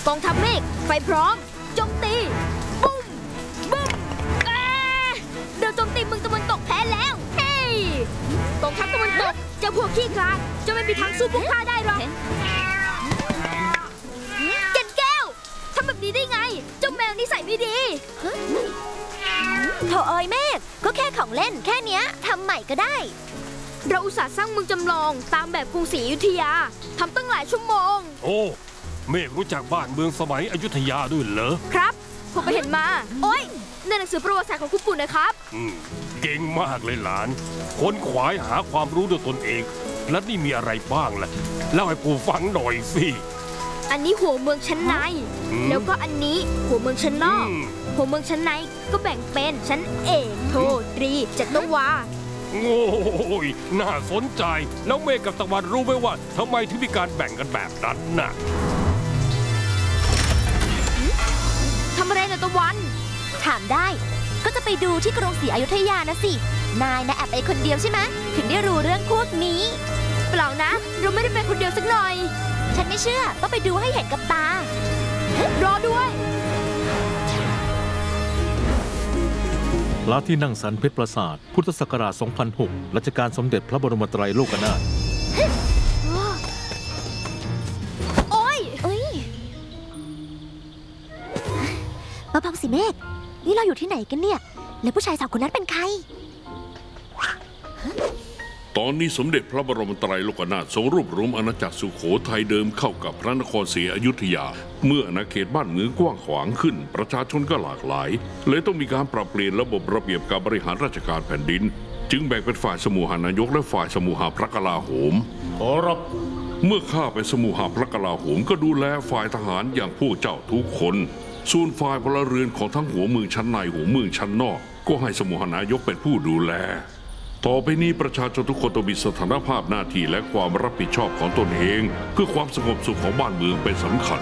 กองทัพเมฆไฟพร้อมโจมตีบุ้มบุ้มเดี๋ยวโจมตีเมืองตะวันตกแพ้แล้วเฮ้ยกองทัพตะวันตกเจ้าพวกขี้คลาดจะไม่มีทางสู้พวกข้าได้หรอกแก่นแก้วทำแบบนี้ได้ไงเจ้าแมวนิสัยไม่ดีโถเอ้ยเมฆก็แค่ของเล่นแค่เนี้ยทำใหม่ก็ได้เราอุตส่าห์สร้างเมืองจำลองตามแบบกรุงศรีอยุธยาทำตั้งหลายชั่วโมงโอ้เมฆรู้จักบ้านเมืองสมัยอยุธยาด้วยเหรอครับผมไปเห็นมาโอ้ยในหนังสือประวัติศาสตร์ของคุณปู่นะครับเก่งมากเลยหลานค้นขวายหาความรู้ด้วยตนเองและนี่มีอะไรบ้างล่ะเล่าให้ปู่ฟังหน่อยสิอันนี้หัวเมืองชั้นในแล้วก็อันนี้หัวเมืองชั้นนอกหัวเมืองชั้นในก็แบ่งเป็นชั้นเอกโทตรีจัตวาโอ้ยน่าสนใจแล้วเมฆกับตะวันรู้ไหมว่าทำไมถึงมีการแบ่งกันแบบนั้นน่ะทำอะไรนะตะวันถามได้ก็จะไปดูที่กรุงศรีอยุธยานะสินายนะแอบไปคนเดียวใช่ไหมถึงได้รู้เรื่องพวกนี้เปล่านะเราไม่ได้ไปคนเดียวสักหน่อยฉันไม่เชื่อต้องไปดูให้เห็นกับตารอด้วยพระที่นั่งสันเพชรปราสาทพุทธศักราช 2006 รัชกาลสมเด็จพระบรมไตรโลกนาถโอ้ยมาพังสิเมฆนี่เราอยู่ที่ไหนกันเนี่ยแล้วผู้ชายสาวคนนั้นเป็นใครตอนนี้สมเด็จพระบรมไตรโลกนาถทรงรวบรวมอาณาจักรสุโขทัยเดิมเข้ากับพระนครศรีอยุธยาเมื่ออาณาเขตบ้านเมืองกว้างขวางขึ้นประชาชนก็หลากหลายเลยต้องมีการปรับเปลี่ยนระบบระเบียบการบริหารราชการแผ่นดินจึงแบ่งเป็นฝ่ายสมุหานายกและฝ่ายสมุหาพระกลาโหมขอรับเมื่อข้าเป็นสมุหาพระกลาโหมก็ดูแลฝ่ายทหารอย่างพวกเจ้าทุกคนส่วนฝ่ายพลเรือนของทั้งหัวเมืองชั้นในหัวเมืองชั้นนอกก็ให้สมุหานายกเป็นผู้ดูแลต่อไปนี้ประชาชนทุกคนต้องมีสถานภาพหน้าที่และความรับผิดชอบของตนเองเพื่อความสงบสุขของบ้านเมืองเป็นสำคัญ